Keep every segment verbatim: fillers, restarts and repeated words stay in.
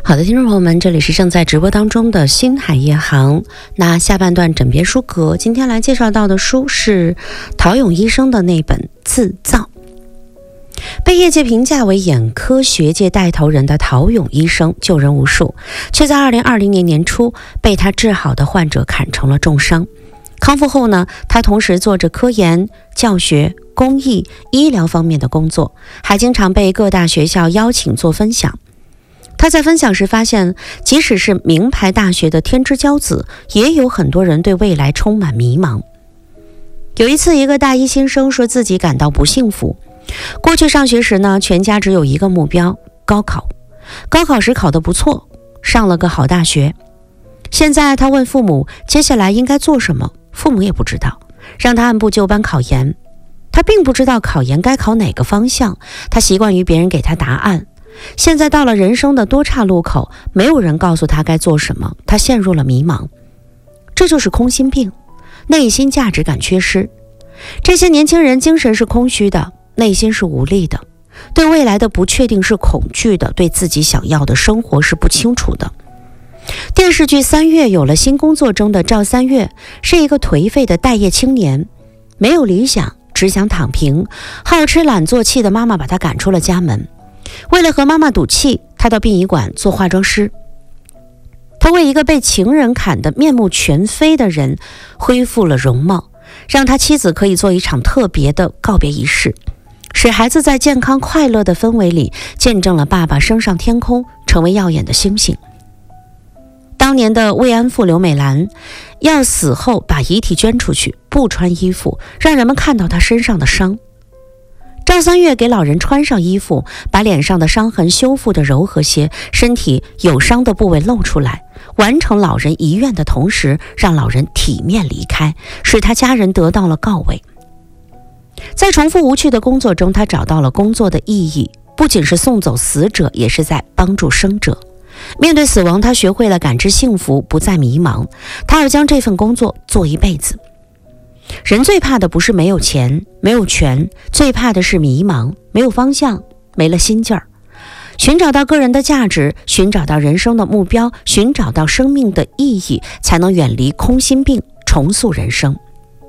好的，听众朋友们，这里是正在直播当中的星海夜航。那下半段枕边书阁，今天来介绍到的书是陶勇医生的那本《自造》。被业界评价为眼科学界带头人的陶勇医生救人无数，却在二零二零年年初被他治好的患者砍成了重伤。康复后呢，他同时做着科研、教学、公益、医疗方面的工作，还经常被各大学校邀请做分享。他在分享时发现，即使是名牌大学的天之骄子，也有很多人对未来充满迷茫。有一次，一个大一新生说自己感到不幸福。过去上学时呢，全家只有一个目标，高考。高考时考得不错，上了个好大学。现在他问父母接下来应该做什么，父母也不知道，让他按部就班考研。他并不知道考研该考哪个方向，他习惯于别人给他答案。现在到了人生的多岔路口，没有人告诉他该做什么，他陷入了迷茫。这就是空心病，内心价值感缺失。这些年轻人精神是空虚的，内心是无力的，对未来的不确定是恐惧的，对自己想要的生活是不清楚的。电视剧《三月》有了新工作中的赵三月，是一个颓废的待业青年，没有理想，只想躺平，好吃懒做气的妈妈把他赶出了家门。为了和妈妈赌气，他到殡仪馆做化妆师。他为一个被情人砍得面目全非的人恢复了容貌，让他妻子可以做一场特别的告别仪式，使孩子在健康快乐的氛围里见证了爸爸升上天空，成为耀眼的星星。当年的慰安妇刘美兰要死后把遗体捐出去，不穿衣服，让人们看到她身上的伤。赵三月给老人穿上衣服，把脸上的伤痕修复得柔和些，身体有伤的部位露出来，完成老人遗愿的同时，让老人体面离开，使他家人得到了告慰。在重复无趣的工作中，他找到了工作的意义，不仅是送走死者，也是在帮助生者。面对死亡，他学会了感知幸福，不再迷茫，他要将这份工作做一辈子。人最怕的不是没有钱，没有权，最怕的是迷茫，没有方向，没了心劲儿。寻找到个人的价值，寻找到人生的目标，寻找到生命的意义，才能远离空心病，重塑人生。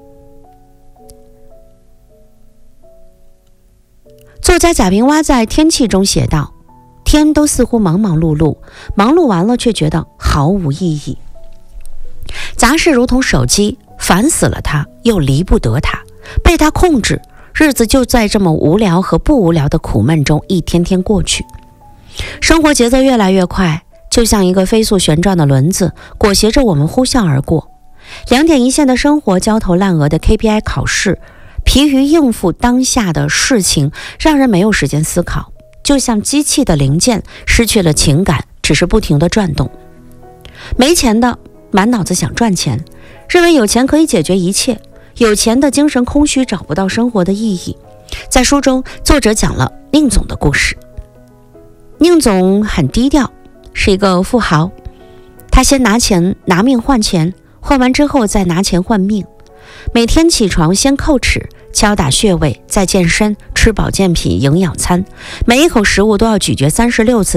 作家贾平凹在《天气》中写道：天都似乎忙忙碌碌，忙碌完了却觉得毫无意义。杂事如同手机，烦死了它，又离不得它，被它控制，日子就在这么无聊和不无聊的苦闷中一天天过去。生活节奏越来越快，就像一个飞速旋转的轮子，裹挟着我们呼啸而过。两点一线的生活，焦头烂额的 K P I 考试，疲于应付当下的事情，让人没有时间思考，就像机器的零件失去了情感，只是不停地转动。没钱的满脑子想赚钱，认为有钱可以解决一切，有钱的精神空虚，找不到生活的意义。在书中，作者讲了宁总的故事。宁总很低调，是一个富豪。他先拿钱拿命换钱，换完之后再拿钱换命。每天起床先叩齿，敲打穴位，再健身，吃保健品营养餐，每一口食物都要咀嚼三十六次